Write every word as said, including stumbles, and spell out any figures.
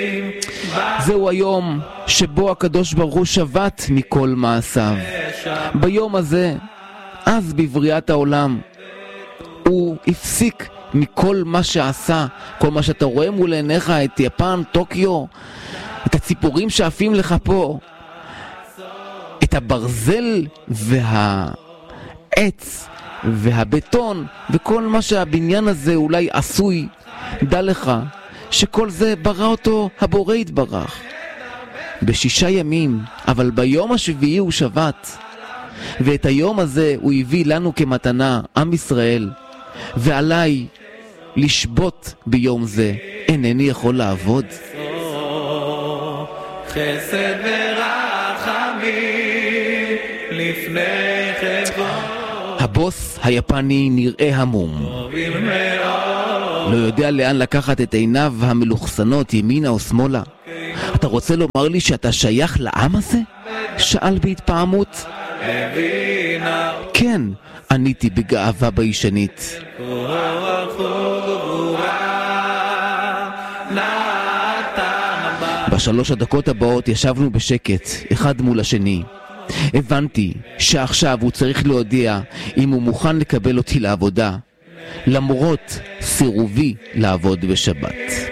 זהו היום שבו הקדוש ברוך הוא שבת מכל מעשיו. ביום הזה, אז בבריאת העולם, הוא הפסיק מכל מה שעשה, כל מה שאתה רואה מול עיניך, את יפן, טוקיו, את הציפורים שעפים לך פה, את הברזל והעץ והבטון וכל מה שהבניין הזה אולי עשוי. דע לך שכל זה ברא אותו הבורא יתברך בשישה ימים, אבל ביום השביעי הוא שבת, ואת היום הזה הוא הביא לנו כמתנה, עם ישראל, ועליי לשבות ביום זה. אינני יכול לעבוד. חסד ורחמים לפני חבו. הבוס היפני נראה המום, לא יודע לאן לקחת את עיניו המלוכסנות, ימינה או שמאלה. אתה רוצה לומר לי שאתה שייך לעם הזה? שאל בהתפעמות. כן, עניתי בגאווה ביישנית. בשלוש הדקות הבאות ישבנו בשקט, אחד מול השני. הבנתי שעכשיו הוא צריך להודיע אם הוא מוכן לקבל אותי לעבודה, למרות סירובי לעבוד בשבת.